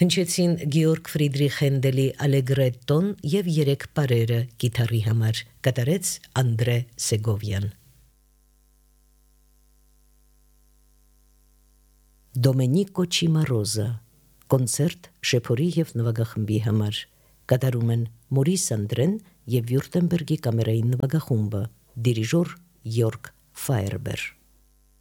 Հնչեցին Գեորգ Ֆրիդրիխ Հենդելի Ալեգրետոն եւ 3 պարերը գիտարի համար, կատարեց Անդրե Սեգովյան։ Դոմենիկո Չիմարոզա կոնցերտ շեփորի եւ նվագախմբի համար, կատարում են Մորիս Անդրեն եւ Վյուրտեմբերգի կամերային նվագախումբը, դիրիժոր Յորգ Ֆայերբեր։